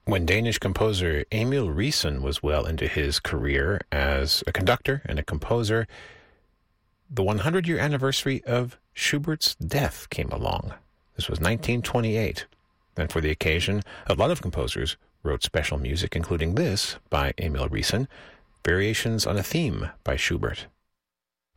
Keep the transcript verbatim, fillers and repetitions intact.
When Danish composer Emil Riisen was well into his career as a conductor and a composer, the hundred-year anniversary of Schubert's death came along. This was nineteen twenty-eight, and for the occasion, a lot of composers wrote special music, including this by Emil Riisen, Variations on a Theme by Schubert.